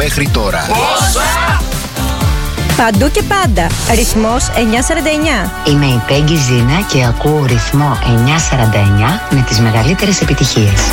μέχρι τώρα. Πόσα? Παντού και πάντα. Ρυθμός 949. Είμαι η Πέγγι Ζήνα και ακούω ρυθμό 949 με τις μεγαλύτερες επιτυχίες.